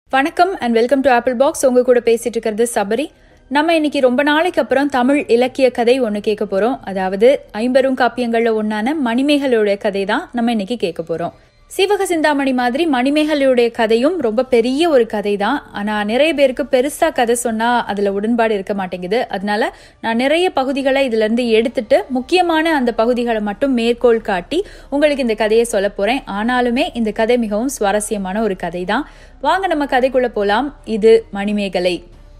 வணக்கம் and welcome to apple box. உங்க கூட பேசிட்டு இருக்கிறது சபரி. நம்ம இன்னைக்கு ரொம்ப நாளைக்கு அப்புறம் தமிழ் இலக்கிய கதை ஒன்று கேட்க போறோம். அதாவது 50 காப்பியங்கள்ல ஒன்னான மணிமேகலையுடைய கதை தான் நம்ம இன்னைக்கு கேட்க போறோம். சீவக சிந்தாமணி மாதிரி மணிமேகலையுடைய கதையும் ரொம்ப பெரிய ஒரு கதை தான். ஆனா நிறைய பேருக்கு பெருசா கதை சொன்னா அதுல உடன்பாடு இருக்க மாட்டேங்குது. அதனால நான் நிறைய பகுதிகளை இதுல இருந்து எடுத்துட்டு முக்கியமான அந்த பகுதிகளை மட்டும் மேற்கோள் காட்டி உங்களுக்கு இந்த கதையை சொல்ல போறேன். ஆனாலுமே இந்த கதை மிகவும் சுவாரஸ்யமான ஒரு கதை தான். வாங்க நம்ம கதைக்குள்ள போலாம். இது மணிமேகலை.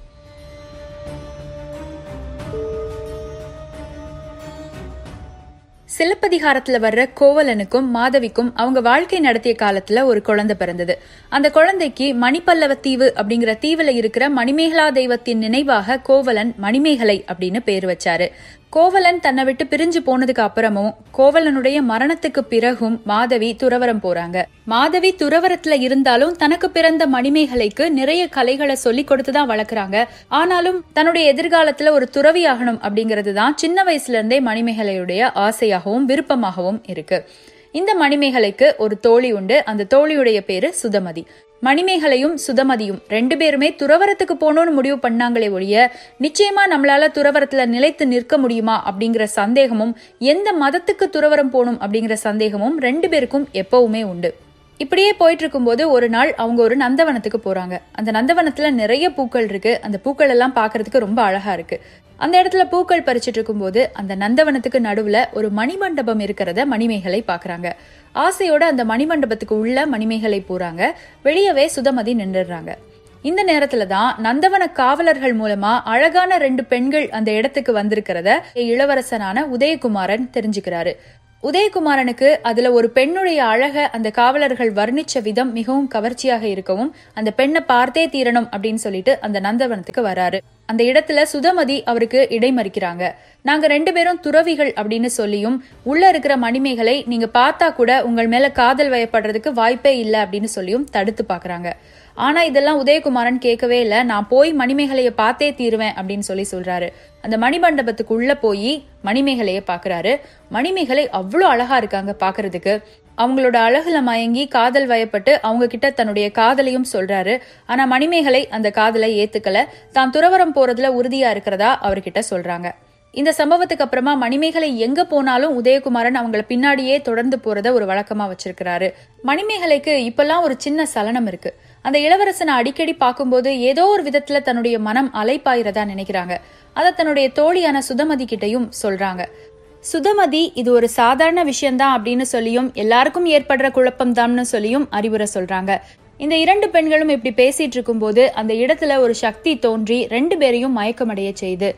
சிலப்பதிகாரத்துல வர்ற கோவலனுக்கும் மாதவிக்கும் அவங்க வாழ்க்கை நடத்திய காலத்துல ஒரு குழந்தை பிறந்தது. அந்த குழந்தைக்கு மணிப்பல்லவ தீவு அப்படிங்கிற தீவுல இருக்கிற மணிமேகலா தெய்வத்தின் நினைவாக கோவலன் மணிமேகலை அப்படின்னு பேர் வச்சாரு. கோவலன் தன்னை விட்டு பிரிஞ்சு போனதுக்கு அப்புறமும் கோவலனுடைய மரணத்துக்கு பிறகும் மாதவி துறவரம் போறாங்க. மாதவி துறவரத்துல இருந்தாலும் தனக்கு பிறந்த மணிமேகலைக்கு நிறைய கலைகளை சொல்லி கொடுத்துதான் வளர்க்குறாங்க. ஆனாலும் தன்னுடைய எதிர்காலத்துல ஒரு துறவி ஆகணும் அப்படிங்கிறது தான் சின்ன வயசுல இருந்தே மணிமேகலையுடைய ஆசையாகவும் விருப்பமாகவும் இருக்கு. இந்த மணிமேகலைக்கு ஒரு தோழி உண்டு. அந்த தோழியுடைய பேரு சுதமதி. மணிமேகலையும் சுதமதியும் 2 பேருமே துறவரத்துக்கு போகணும்னு முடிவு பண்ணாங்களே ஒழிய நிச்சயமா நம்மளால துறவரத்துல நிலைத்து நிற்க முடியுமா அப்படிங்கிற சந்தேகமும், எந்த மதத்துக்கு துறவரம் போகணும் அப்படிங்கிற சந்தேகமும் 2 பேருக்கும் எப்பவுமே உண்டு. இப்படியே போயிட்டு இருக்கும்போது ஒரு நாள் அவங்க ஒரு நந்தவனத்துக்கு போறாங்க. அந்த நந்தவனத்துல நிறைய பூக்கள் இருக்கு. அந்த பூக்கள் எல்லாம் பாக்குறதுக்கு ரொம்ப அழகா இருக்கு. அந்த இடத்துல பூக்கள் பறிச்சிட்டு இருக்கும்போது அந்த நந்தவனத்துக்கு நடுவுல ஒரு மணிமண்டபம் இருக்கிறத மணிமேகலை பாக்குறாங்க. ஆசையோட அந்த மணிமண்டபத்துக்கு உள்ள மணிமேகலை போறாங்க. வெளியவே சுதமதி நின்றுறாங்க. இந்த நேரத்துலதான் நந்தவன காவலர்கள் மூலமா அழகான 2 பெண்கள் அந்த இடத்துக்கு வந்திருக்கிறத இளவரசனான உதயகுமாரன் தெரிஞ்சுக்கிறாரு. உதயகுமாரனுக்கு அதுல ஒரு பெண்ணுடைய அழக அந்த காவலர்கள் வர்ணிச்ச விதம் மிகவும் கவர்ச்சியாக இருக்கவும் அந்த பெண்ணை பார்த்தே தீரணும் அப்படின்னு சொல்லிட்டு அந்த நந்தவனத்துக்கு வராரு. அந்த இடத்துல சுதமதி அவருக்கு இடைமறிக்கிறாங்க. நாங்க 2 பேரும் துறவிகள் அப்படின்னு சொல்லியும் உள்ள இருக்கிற மணிமேகலை நீங்க பார்த்தா கூட உங்கள் மேல காதல் வயப்படுறதுக்கு வாய்ப்பே இல்லை அப்படின்னு சொல்லியும் தடுத்து பாக்குறாங்க. ஆனா இதெல்லாம் உதயகுமாரன் கேட்கவே இல்லை. நான் போய் மணிமேகலைய பார்த்தே தீருவேன் அப்படின்னு சொல்றாரு. அந்த மணிமண்டபத்துக்கு உள்ள போய் மணிமேகலைய பாக்குறாரு. மணிமேகலை அவ்வளவு அழகா இருக்காங்க பாக்குறதுக்கு. அவங்களோட அழகுல மயங்கி காதல் வயப்பட்டு அவங்க கிட்ட தன்னுடைய காதலையும் சொல்றாரு. ஆனா மணிமேகலை அந்த காதலை ஏத்துக்கல. தான் துறவரம் போறதுல உறுதியா இருக்கிறதா அவர்கிட்ட சொல்றாங்க. இந்த சம்பவத்துக்கு அப்புறமா மணிமேகலை எங்க போனாலும் உதயகுமாரன் அவங்கள பின்னாடியே தொடர்ந்து போறத ஒரு வழக்கமா வச்சிருக்கிறாரு. மணிமேகலைக்கு இப்பெல்லாம் ஒரு சின்ன சலனம் இருக்கு. அந்த இளவரசனை அடிக்கடி பார்க்கும்போது ஏதோ ஒரு விதத்துல தன்னுடைய மனம் அலைப்பாயிரதா நினைக்கிறாங்க. அத தன்னுடைய தோழியான சுதமதி கிட்டையும் சொல்றாங்க. சுதமதி இது ஒரு சாதாரண விஷயம்தான் அப்படின்னு சொல்லியும் எல்லாருக்கும் ஏற்படுற குழப்பம் தான்னு சொல்லியும் அறிவுரை சொல்றாங்க. இந்த 2 பெண்களும் இப்படி பேசிட்டு இருக்கும் போது அந்த இடத்துல ஒரு சக்தி தோன்றி 2 பேரையும் மயக்கமடைய செய்து.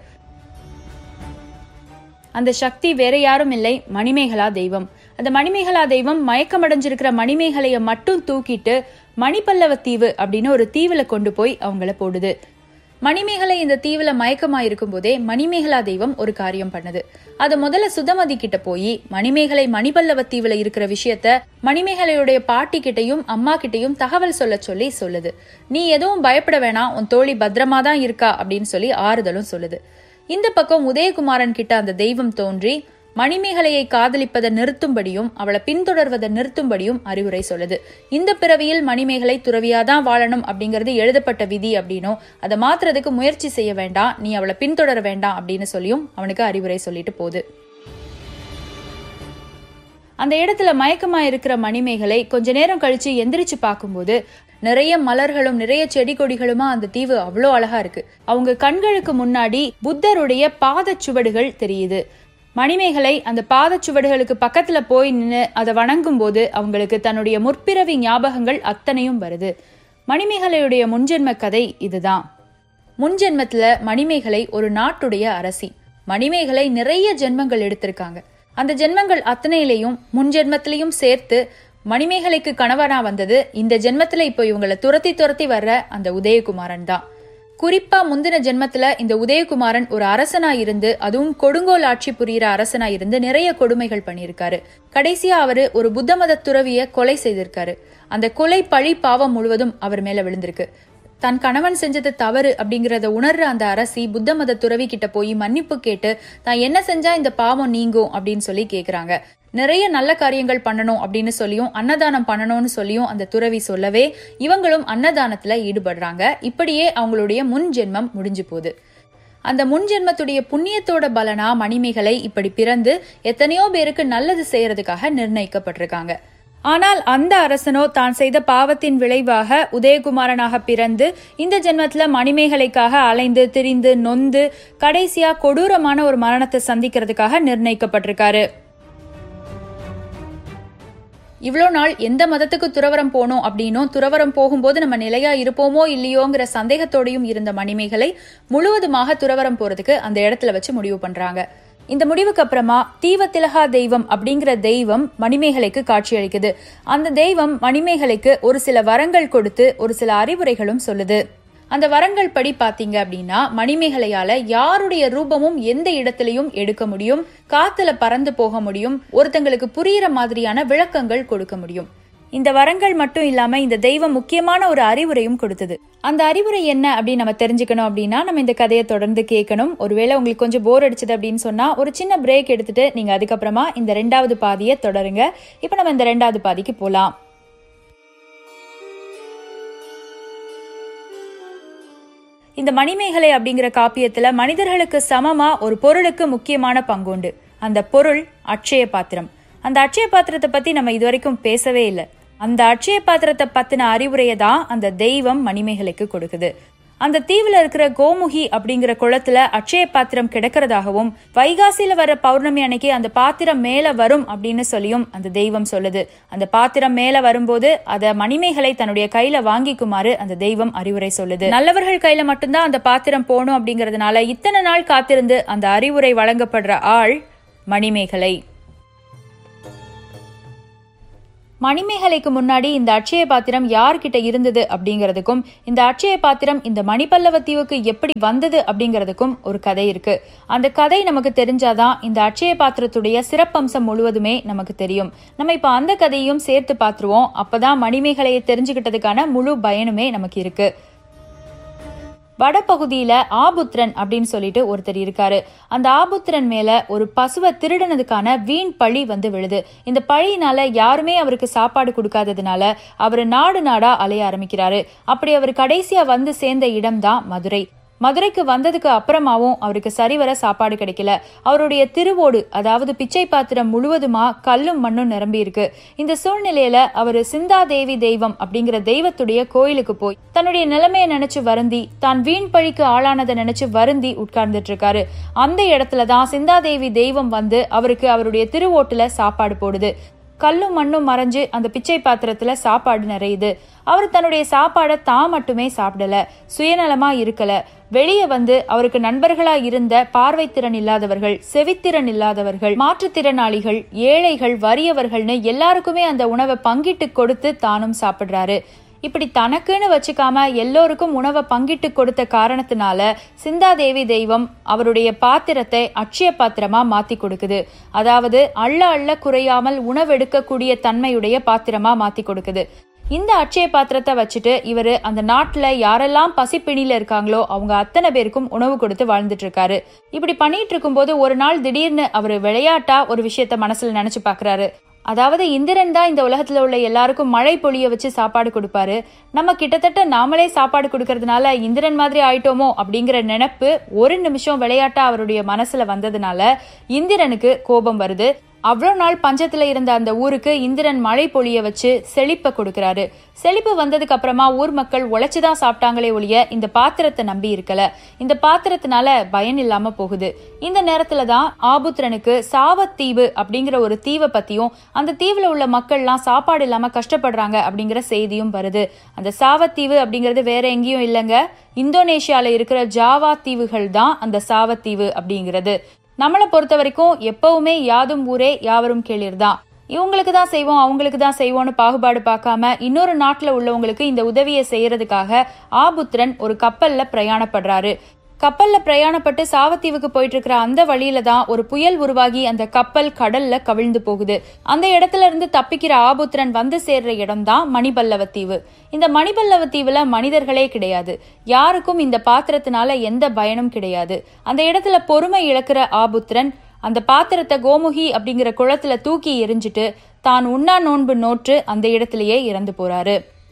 அந்த சக்தி வேற யாரும் இல்லை, மணிமேகலா தெய்வம். அந்த மணிமேகலா தெய்வம் மயக்கமடைஞ்சிருக்கிற மணிமேகலைய மட்டும் தூக்கிட்டு மணிப்பல்லவ தீவு அப்படின்னு ஒரு தீவுல கொண்டு போய் அவங்கள போடுது. மணிமேகலை இந்த தீவுல மயக்கமா இருக்கும் போதே மணிமேகலா தெய்வம் ஒரு காரியம் பண்ணுது. அது முதல்ல சுதமதி கிட்ட போய் மணிமேகலை மணிப்பல்லவ தீவுல இருக்கிற விஷயத்த மணிமேகலையுடைய பாட்டி கிட்டையும் அம்மா கிட்டையும் தகவல் சொல்லுது. நீ எதுவும் பயப்பட வேணாம், உன் தோழி பத்திரமா தான் இருக்கா அப்படின்னு சொல்லி ஆறுதலும் சொல்லுது. இந்த பக்கம் உதயகுமாரன் கிட்ட அந்த தெய்வம் தோன்றி மணிமேகலையை காதலிப்பதை நிறுத்தும்படியும் அவளை பின்தொடர்வதை நிறுத்தும்படியும் அறிவுரை சொல்லுது. இந்த பிறவியில் மணிமேகலை துறவியாதான் வாழணும் அப்படிங்கிறது எழுதப்பட்ட விதி அப்படின்னும் அதை மாத்துறதுக்கு முயற்சி செய்ய வேண்டாம், நீ அவளை பின்தொடர வேண்டாம் அப்படின்னு சொல்லியும் அவனுக்கு அறிவுரை சொல்லிட்டு போகுது. அந்த இடத்துல மயக்கமா இருக்கிற மணிமேகலை கொஞ்ச நேரம் கழிச்சு எந்திரிச்சு பார்க்கும்போது நிறைய மலர்களும் நிறைய செடி கொடிகளுமா அந்த தீவு அவ்வளோ அழகா இருக்கு. அவங்க கண்களுக்கு முன்னாடி புத்தருடைய பாதச்சுவடுகள் தெரியுது. மணிமேகலை அந்த பாதச்சுவடுகளுக்கு பக்கத்துல போய் நின்று அதை வணங்கும் போது அவங்களுக்கு தன்னுடைய முற்பிறவி ஞாபகங்கள் அத்தனையும் வருது. மணிமேகலையுடைய முன்ஜென்ம கதை இதுதான். முன்ஜென்மத்துல மணிமேகலை ஒரு நாட்டுடைய அரசி. மணிமேகலை நிறைய ஜென்மங்கள் எடுத்திருக்காங்க. அந்த ஜென்மங்கள் அத்தனையிலையும் முன்ஜென்மத்திலையும் சேர்த்து மணிமேகலைக்கு கணவனா வந்தது இந்த ஜென்மத்துல இப்போ இவங்களை துரத்தி வர்ற அந்த உதயகுமாரன் தான். குறிப்பா முந்தின ஜென்மத்துல இந்த உதயகுமாரன் ஒரு அரசனா இருந்து, அதுவும் கொடுங்கோல் ஆட்சி புரியிற அரசனா இருந்து நிறைய கொடுமைகள் பண்ணியிருக்காரு. கடைசியா அவரு ஒரு புத்த மத துறவிய கொலை செய்திருக்காரு. அந்த கொலை பழி பாவம் முழுவதும் அவர் மேல விழுந்திருக்கு. தன் கணவன் செஞ்சது தவறு அப்படிங்கறத உணர்ற அந்த அரசி புத்த மத துறவி கிட்ட போய் மன்னிப்பு கேட்டு தான் என்ன செஞ்சா இந்த பாவம் நீங்கும் அப்படின்னு சொல்லி கேக்குறாங்க. நிறைய நல்ல காரியங்கள் பண்ணணும் அப்படின்னு சொல்லியும் அன்னதானம் பண்ணணும்னு சொல்லியும் அந்த துறவி சொல்லவே இவங்களும் அன்னதானத்துல ஈடுபடுறாங்க. இப்படியே அவங்களுடைய முன் ஜென்மம் முடிஞ்சு போகுது. அந்த முன் ஜென்மத்துடைய புண்ணியத்தோட பலனா மணிமேகலை இப்படி பிறந்து எத்தனையோ பேருக்கு நல்லது செய்யறதுக்காக நிர்ணயிக்கப்பட்டிருக்காங்க. ஆனால் அந்த அரசனோ தான் செய்த பாவத்தின் விளைவாக உதயகுமாரனாக பிறந்து இந்த ஜென்மத்துல மணிமேகலைக்காக அலைந்து திரிந்து நொந்து கடைசியா கொடூரமான ஒரு மரணத்தை சந்திக்கிறதுக்காக நிர்ணயிக்கப்பட்டிருக்காரு. இவ்வளோ நாள் எந்த மதத்துக்கு துறவரம் போனோம் அப்படின்னும் துறவரம் போகும்போது நம்ம நிலையா இருப்போமோ இல்லையோங்கிற சந்தேகத்தோடையும் இருந்த மணிமேகலை முழுவதுமாக துறவரம் போறதுக்கு அந்த இடத்துல வச்சு முடிவு பண்றாங்க. இந்த முடிவுக்கு அப்புறமா தீவத்திலகா தெய்வம் அப்படிங்கிற தெய்வம் மணிமேகலைக்கு காட்சி அளிக்குது. அந்த தெய்வம் மணிமேகலைக்கு ஒரு சில வரங்கள் கொடுத்து ஒரு சில அறிவுரைகளும் சொல்லுது. அந்த வரங்கள் படி பாத்தீங்க அப்படின்னா மணிமேகலையால யாருடைய ரூபமும் எந்த இடத்திலையும் எடுக்க முடியும், காத்துல பறந்து போக முடியும், ஒருத்தங்களுக்கு புரியுற மாதிரியான விளக்கங்கள் கொடுக்க முடியும். இந்த வரங்கள் மட்டும் இல்லாம இந்த தெய்வம் முக்கியமான ஒரு அறிவுரையும் கொடுத்தது. அந்த அறிவுரை என்ன அப்படின்னு நம்ம தெரிஞ்சுக்கணும் அப்படின்னா நம்ம இந்த கதையை தொடர்ந்து கேட்கணும். ஒருவேளை உங்களுக்கு கொஞ்சம் போர் அடிச்சது அப்படின்னு சொன்னா ஒரு சின்ன பிரேக் எடுத்துட்டு நீங்க அதுக்கப்புறமா இந்த 2வது பாதியை தொடருங்க. இப்ப நம்ம இந்த 2வது பாதிக்கு போலாம். இந்த மணிமேகலை அப்படிங்கிற காப்பியத்துல மனிதர்களுக்கு சமமா ஒரு பொருளுக்கு முக்கியமான பங்குண்டு. அந்த பொருள் அட்சய பாத்திரம். அந்த அட்சய பாத்திரத்தை பத்தி நம்ம இதுவரைக்கும் பேசவே இல்லை. அந்த அட்சய பாத்திரத்தை பத்தின அறிவுரையை தான் அந்த தெய்வம் மணிமேகலைக்கு கொடுக்குது. அந்த தீவுல இருக்கிற கோமுகி அப்படிங்கிற குளத்துல அட்சய பாத்திரம் கிடக்கிறதாகவும் வைகாசியில வர பௌர்ணமி அன்னைக்கு அந்த பாத்திரம் மேல வரும் அப்படின்னு சொல்லியும் அந்த தெய்வம் சொல்லுது. அந்த பாத்திரம் மேல வரும்போது அத மணிமேகலை தன்னுடைய கையில வாங்கிக்குமாறு அந்த தெய்வம் அறிவுரை சொல்லுது. நல்லவர்கள் கையில மட்டும்தான் அந்த பாத்திரம் போகணும் அப்படிங்கறதுனால இத்தனை நாள் காத்திருந்து அந்த அறிவுரை வழங்கப்படுற ஆள் மணிமேகலை. மணிமேகலைக்கு முன்னாடி இந்த அட்சய பாத்திரம் யார்கிட்ட இருந்தது அப்படிங்கறதுக்கும் இந்த அட்சய பாத்திரம் இந்த மணிபல்லவ தீவுக்கு எப்படி வந்தது அப்படிங்கறதுக்கும் ஒரு கதை இருக்கு. அந்த கதை நமக்கு தெரிஞ்சாதான் இந்த அட்சய பாத்திரத்துடைய சிறப்பம்சம் முழுவதுமே நமக்கு தெரியும். நம்ம இப்ப அந்த கதையும் சேர்த்து பாத்துருவோம். அப்பதான் மணிமேகலையை தெரிஞ்சுக்கிட்டதுக்கான முழு பயனுமே நமக்கு இருக்கு. வடபகுதியில ஆபுத்திரன் அப்படின்னு சொல்லிட்டு ஒருத்தர் இருக்காரு. அந்த ஆபுத்திரன் மேல ஒரு பசுவை திருடனதுக்கான வீண் பழி வந்து விழுது. இந்த பழியினால யாருமே அவருக்கு சாப்பாடு கொடுக்காததுனால அவரு நாடு நாடா அலைய ஆரம்பிக்கிறாரு. அப்படி அவர் கடைசியா வந்து சேர்ந்த இடம் தான் மதுரை. மதுரைக்கு வந்ததுக்கு அப்புறமாவும் அவருக்கு சரிவர சாப்பாடு கிடைக்கல. அவருடைய திருவோடு அதாவது பிச்சை பாத்திரம் முழுவதுமா கல்லும் மண்ணும் நிரம்பி இருக்கு. இந்த சூழ்நிலையில அவரு சிந்தாதேவி தெய்வம் அப்படிங்கிற தெய்வத்துடைய கோயிலுக்கு போய் தன்னுடைய நிலைமையை நினைச்சு வருந்தி தான் வீண் பழிக்கு ஆளானதை நினைச்சு வருந்தி உட்கார்ந்துட்டு இருக்காரு. அந்த இடத்துலதான் சிந்தாதேவி தெய்வம் வந்து அவருக்கு அவருடைய திருவோட்டுல சாப்பாடு போடுது. கல்லும் மண்ணும் மறைஞ்சு அந்த பிச்சை பாத்திரத்துல சாப்பாடு நிறையுது. அவர் தன்னுடைய சாப்பாடை தான் மட்டுமே சாப்பிடல, சுயநலமா இருக்கல. வெளியே வந்து அவருக்கு நண்பர்களா இருந்த பார்வைத்திறன் இல்லாதவர்கள், செவித்திறன் இல்லாதவர்கள், மாற்றுத்திறனாளிகள், ஏழைகள், வறியவர்கள்னு எல்லாருக்குமே அந்த உணவை பங்கிட்டு கொடுத்து தானும் சாப்பிடுறாரு. இப்படி தனக்குன்னு வச்சுக்காம எல்லோருக்கும் உணவை பங்கிட்டு கொடுத்த காரணத்தினால சிந்தாதேவி தெய்வம் அவருடைய பாத்திரத்தை அட்சய பாத்திரமா மாத்தி கொடுக்குது. அதாவது அள்ள அள்ள குறையாமல் உணவெடுக்கக்கூடிய தன்மையுடைய பாத்திரமா மாத்தி கொடுக்குது. இந்த அட்சய பாத்திரத்தை வச்சுட்டு இவரு அந்த நாட்டுல யாரெல்லாம் பசிப்பிணியில இருக்காங்களோ அவங்க அத்தனை பேருக்கும் உணவு கொடுத்து வாழ்ந்துட்டு இருக்காரு. இப்படி பண்ணிட்டு இருக்கும் போது ஒரு நாள் திடீர்னு அவரு விளையாட்டா ஒரு விஷயத்த மனசுல நினைச்சு பாக்குறாரு. அதாவது இந்திரன் தான் இந்த உலகத்துல உள்ள எல்லாருக்கும் மழை பொழிய வச்சு சாப்பாடு கொடுப்பாரு. நம்ம கிட்டத்தட்ட நாமளே சாப்பாடு கொடுக்கறதுனால இந்திரன் மாதிரி ஆயிட்டோமோ அப்படிங்கிற நினைப்பு ஒரு நிமிஷம் விளையாட்டா அவருடைய மனசுல வந்ததுனால இந்திரனுக்கு கோபம் வருது. அவ்வளோ நாள் பஞ்சத்துல இருந்த அந்த ஊருக்கு இந்திரன் மழை பொழிய வச்சு செழிப்ப கொடுக்கிறாரு. செழிப்பு வந்ததுக்கு அப்புறமா ஊர் மக்கள் உழைச்சுதான் சாப்பிட்டாங்களே ஒழிய இந்த பாத்திரத்தை நம்பி இருக்கல. இந்த பாத்திரத்தினால பயன் இல்லாம போகுது. இந்த நேரத்துலதான் ஆபுத்திரனுக்கு சாவத்தீவு அப்படிங்கிற ஒரு தீவை பத்தியும் அந்த தீவுல உள்ள மக்கள்லாம் சாப்பாடு இல்லாம கஷ்டப்படுறாங்க அப்படிங்கிற செய்தியும் வருது. அந்த சாவத்தீவு அப்படிங்கிறது வேற எங்கேயும் இல்லைங்க, இந்தோனேஷியால இருக்கிற ஜாவா தீவுகள் தான் அந்த சாவத்தீவு அப்படிங்கிறது. நம்மளை பொறுத்த வரைக்கும் எப்பவுமே யாதும் ஊரே யாவரும் கேளீர் தான். இவங்களுக்கு தான் செய்வோம் அவங்களுக்கு தான் செய்வோம்னு பாகுபாடு பார்க்காம இன்னொரு நாட்டுல உள்ளவங்களுக்கு இந்த உதவியை செய்யறதுக்காக ஆபுத்திரன் ஒரு கப்பல்ல பிரயாணப்படுறாரு. கப்பல்ல பிரயாணப்பட்டு சாவத்தீவுக்கு போயிட்டு இருக்கிற அந்த வழியில தான் ஒரு புயல் உருவாகி அந்த கப்பல் கடல்ல கவிழ்ந்து போகுது. அந்த இடத்துல இருந்து தப்பிக்கிற ஆபுத்திரன் வந்து சேர்ற இடம் தான் மணிபல்லவ தீவு. இந்த மணிபல்லவ தீவுல மனிதர்களே கிடையாது. யாருக்கும் இந்த பாத்திரத்தினால எந்த பயனும் கிடையாது. அந்த இடத்துல பொறுமை இழக்கிற ஆபுத்திரன் அந்த பாத்திரத்தை கோமுகி அப்படிங்கிற குளத்துல தூக்கி எரிஞ்சிட்டு தான் உண்ணா நோன்பு நோற்று அந்த இடத்திலேயே இறந்து போறாரு.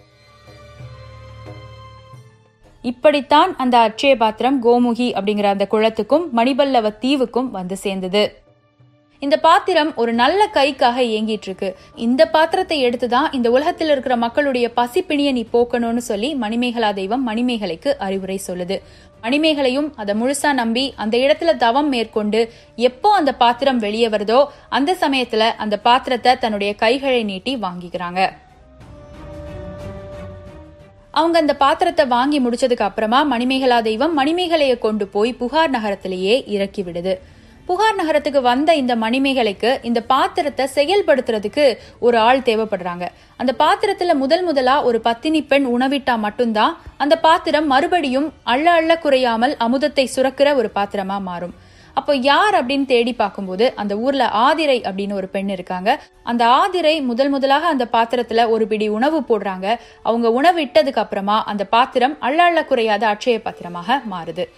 இப்படித்தான் அந்த அட்சய பாத்திரம் கோமுகி அப்படிங்கிற அந்த குளத்துக்கும் மணிபல்லவ தீவுக்கும் வந்து சேர்ந்தது. இந்த பாத்திரம் ஒரு நல்ல கைக்காக இயங்கிட்டு இருக்கு. இந்த பாத்திரத்தை எடுத்துதான் இந்த உலகத்தில் இருக்கிற மக்களுடைய பசிப்பிணியை நீ போக்கணும்னு சொல்லி மணிமேகலா தெய்வம் மணிமேகலைக்கு அறிவுரை சொல்லுது. மணிமேகலையும் அதை முழுசா நம்பி அந்த இடத்துல தவம் மேற்கொண்டு எப்போ அந்த பாத்திரம் வெளியே வருதோ அந்த சமயத்துல அந்த பாத்திரத்தை தன்னுடைய கைகளை நீட்டி வாங்கிக்கிறாங்க. அவங்க அந்த பாத்திரத்தை வாங்கி முடிச்சதுக்கு அப்புறமா மணிமேகலா தெய்வம் மணிமேகலையை கொண்டு போய் புகார் நகரத்திலேயே இறக்கி விடுது. புகார் நகரத்துக்கு வந்த இந்த மணிமேகலைக்கு இந்த பாத்திரத்தை செயல்படுத்துறதுக்கு ஒரு ஆள் தேவைப்படுறாங்க. அந்த பாத்திரத்துல முதலா ஒரு பத்தினி பெண் உணவிட்டா மட்டும்தான் அந்த பாத்திரம் மறுபடியும் அள்ள குறையாமல் அமுதத்தை சுரக்கிற ஒரு பாத்திரமா மாறும். அப்போ யார் அப்படின்னு தேடி பார்க்கும்போது அந்த ஊர்ல ஆதிரை அப்படின்னு ஒரு பெண் இருக்காங்க. அந்த ஆதிரை முதலாக அந்த பாத்திரத்துல ஒரு பிடி உணவு போடுறாங்க. அவங்க உணவு இட்டதுக்கு அப்புறமா அந்த பாத்திரம் அள்ள குறையாத அட்சய பாத்திரமாக மாறுது.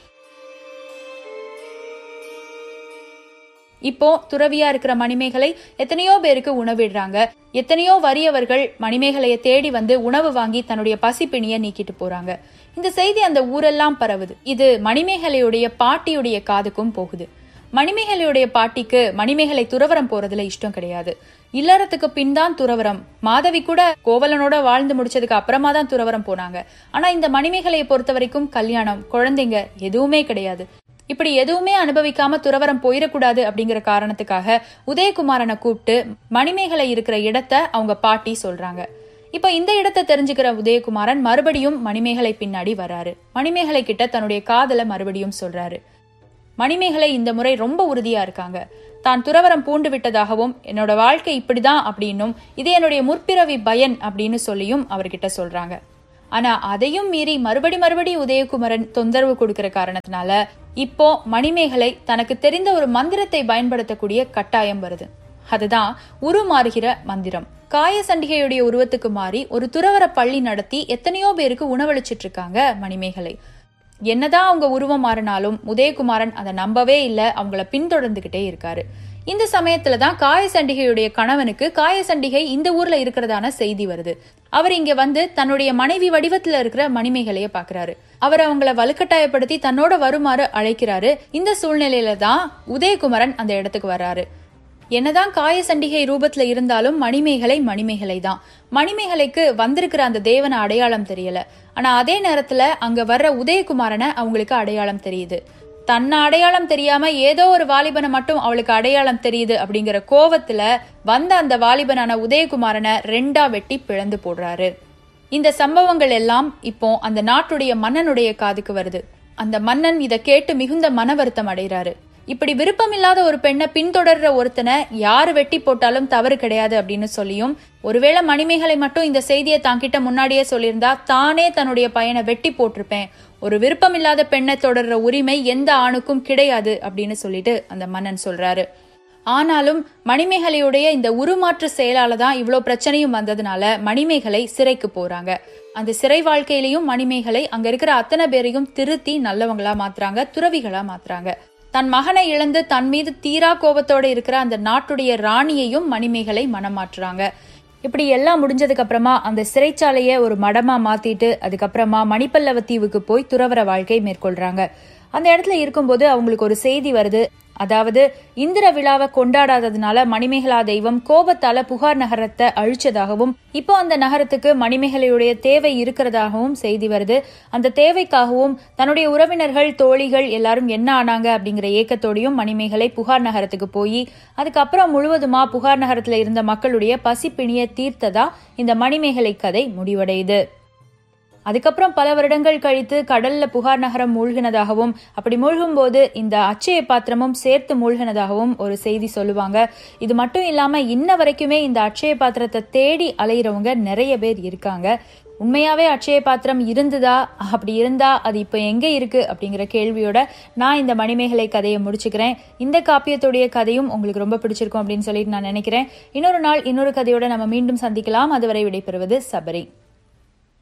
இப்போ துறவியா இருக்கிற மணிமேகலை எத்தனையோ பேருக்கு உணவிடுறாங்க. எத்தனையோ வறியவர்கள் மணிமேகலையை தேடி வந்து உணவு வாங்கி தன்னுடைய பசிப்பிணிய நீக்கிட்டு போறாங்க. இந்த செய்தி அந்த ஊரெல்லாம் பரவுது. இது மணிமேகலையுடைய பாட்டியுடைய காதுக்கும் போகுது. மணிமேகலையுடைய பாட்டிக்கு மணிமேகலை துறவரம் போறதுல இஷ்டம் கிடையாது. இல்லறத்துக்கு பின் தான் துறவரம். மாதவி கூட கோவலனோட வாழ்ந்து முடிச்சதுக்கு அப்புறமா தான் துறவரம் போனாங்க. ஆனா இந்த மணிமேகலையை பொறுத்த வரைக்கும் கல்யாணம், குழந்தைங்க எதுவுமே கிடையாது. இப்படி எதுவுமே அனுபவிக்காம துறவரம் போயிடக்கூடாது அப்படிங்கிற காரணத்துக்காக உதயகுமாரனை கூப்பிட்டு மணிமேகலை இருக்கிற இடத்த அவங்க பாட்டி சொல்றாங்க. இப்ப இந்த இடத்தை தெரிஞ்சுக்கிற உதயகுமாரன் மறுபடியும் மணிமேகலை பின்னாடி வராரு. மணிமேகலை கிட்ட தன்னுடைய காதலை மறுபடியும் சொல்றாரு. மணிமேகலை இந்த முறை ரொம்ப உறுதியா இருக்காங்க. தான் துறவரம் பூண்டு விட்டதாகவும் என்னோட வாழ்க்கை இப்படிதான் அப்படின்னும் இது என்னுடைய முற்பிறவி பயன் அப்படின்னு சொல்லியும் அவர்கிட்ட சொல்றாங்க. ஆனா அதையும் மீறி மறுபடி உதயகுமாரன் தொந்தரவு கொடுக்கிற காரணத்தினால இப்போ மணிமேகலை தனக்கு தெரிந்த ஒரு மந்திரத்தை பயன்படுத்தக்கூடிய கட்டாயம் வருது. அதுதான் உருமாறுகிற மந்திரம். காயசண்டிகையுடைய உருவத்துக்கு மாறி ஒரு துறவர பள்ளி நடத்தி எத்தனையோ பேருக்கு உணவளிச்சிட்டு இருக்காங்க மணிமேகலை. என்னதான் அவங்க உருவம் மாறினாலும் உதயகுமாரன் அதை நம்பவே இல்லை. அவங்கள பின்தொடர்ந்துகிட்டே இருக்காரு. இந்த சமயத்துலதான் காயசண்டிகையுடைய கணவனுக்கு காயசண்டிகை இந்த ஊர்ல இருக்கிறதான செய்தி வருது. அவர் இங்க வந்து தன்னுடைய மனைவி வடிவத்துல இருக்கிற மணிமேகலைய பாக்குறாரு. அவர் அவங்கள வலுக்கட்டாயப்படுத்தி தன்னோட வருமாறு அழைக்கிறாரு. இந்த சூழ்நிலையில தான் உதயகுமாரன் அந்த இடத்துக்கு வர்றாரு. என்னதான் காயசண்டிகை ரூபத்துல இருந்தாலும் மணிமேகலை தான். மணிமேகலைக்கு வந்திருக்கிற அந்த தேவன அடையாளம் தெரியல. ஆனா அதே நேரத்துல அங்க வர்ற உதயகுமாரனை அவங்களுக்கு அடையாளம் தெரியுது. தன்னை அடையாளம் தெரியாம ஏதோ ஒரு வாலிபனை மட்டும் அவளுக்கு அடையாளம் தெரியுது அப்படிங்கிற கோவத்துல வந்த அந்த வாலிபனான உதயகுமாரனை 2 வெட்டி பிளந்து போடுறாரு. இந்த சம்பவங்கள் எல்லாம் இப்போ அந்த நாட்டுடைய மன்னனுடைய காதுக்கு வருது. அந்த மன்னன் இதை கேட்டு மிகுந்த மன வருத்தம் அடைகிறாரு. இப்படி விருப்பமில்லாத ஒரு பெண்ணை பின்தொடர்ற ஒருத்தனை யாரு வெட்டி போட்டாலும் தவறு கிடையாது அப்படின்னு சொல்லியும், ஒருவேளை மணிமேகலை மட்டும் இந்த செய்தியை தாங்கிட்ட முன்னாடியே சொல்லியிருந்தா தானே தன்னுடைய பையனை வெட்டி போட்டிருப்பேன். ஒரு விருப்பமில்லாத பெண்ணை தொடர்ற உரிமை எந்த ஆணுக்கும் கிடையாது அப்படின்னு சொல்லிட்டு அந்த மன்னன் சொல்றாரு. ஆனாலும் மணிமேகலையுடைய இந்த உருமாற்று செயலால தான் இவ்வளவு பிரச்சனையும் வந்ததுனால மணிமேகலை சிறைக்கு போறாங்க. அந்த சிறை வாழ்க்கையிலையும் மணிமேகலை அங்க இருக்கிற அத்தனை பேரையும் திருத்தி நல்லவங்களா மாத்துறாங்க, துறவிகளா மாத்துறாங்க. தன் மகனை இழந்து தன் மீது தீரா கோபத்தோட இருக்கிற அந்த நாட்டுடைய ராணியையும் மணிமேகலை மனம் மாற்றுறாங்க. இப்படி எல்லாம் முடிஞ்சதுக்கு அப்புறமா அந்த சிறைச்சாலைய ஒரு மடமா மாத்திட்டு அதுக்கப்புறமா மணிபல்லவ தீவுக்கு போய் துறவர வாழ்க்கை மேற்கொள்றாங்க. அந்த இடத்துல இருக்கும்போது அவங்களுக்கு ஒரு செய்தி வருது. அதாவது இந்திர விழாவை கொண்டாடாததுனால மணிமேகலா தெய்வம் கோபத்தால புகார் நகரத்தை அழிச்சதாகவும் இப்போ அந்த நகரத்துக்கு மணிமேகலையுடைய தேவை இருக்கிறதாகவும் செய்தி வருது. அந்த தேவைக்காகவும் தன்னுடைய உறவினர்கள், தோழிகள் எல்லாரும் என்ன ஆனாங்க அப்படிங்கிற ஏக்கத்தோடையும் மணிமேகலை புகார் நகரத்துக்கு போய் அதுக்கப்புறம் முழுவதுமா புகார் நகரத்துல இருந்த மக்களுடைய பசிப்பிணியை தீர்த்ததா இந்த மணிமேகலை கதை முடிவடையுது. அதுக்கப்புறம் பல வருடங்கள் கழித்து கடல்ல புகார் நகரம் மூழ்கினதாகவும் அப்படி மூழ்கும் போது இந்த அட்சய பாத்திரமும் சேர்த்து மூழ்கினதாகவும் ஒரு செய்தி சொல்லுவாங்க. இது மட்டும் இல்லாம இன்ன வரைக்குமே இந்த அட்சய பாத்திரத்தை தேடி அலையிறவங்க நிறைய பேர் இருக்காங்க. உண்மையாவே அட்சய பாத்திரம் இருந்ததா, அப்படி இருந்தா அது இப்ப எங்க இருக்கு அப்படிங்கிற கேள்வியோட நான் இந்த மணிமேகலை கதையை முடிச்சுக்கிறேன். இந்த காப்பியத்துடைய கதையும் உங்களுக்கு ரொம்ப பிடிச்சிருக்கும் அப்படின்னு சொல்லிட்டு நான் நினைக்கிறேன். இன்னொரு நாள் இன்னொரு கதையோட நம்ம மீண்டும் சந்திக்கலாம். அதுவரை விடைபெறுவது சபரி.